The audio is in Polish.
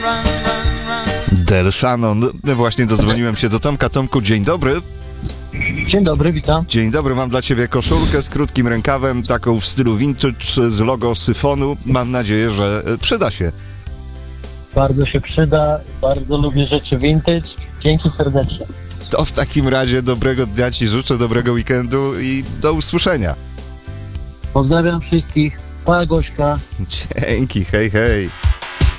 Del Shannon. Właśnie dozwoniłem się do Tomka. Tomku, dzień dobry. Dzień dobry, witam. Dzień dobry, mam dla ciebie koszulkę z krótkim rękawem, taką w stylu vintage z logo Syfonu. Mam nadzieję, że przyda się. Bardzo się przyda, bardzo lubię rzeczy vintage. Dzięki serdecznie. To w takim razie dobrego dnia ci życzę, dobrego weekendu i do usłyszenia. Pozdrawiam wszystkich. Pa, Gośka. Dzięki, hej, hej.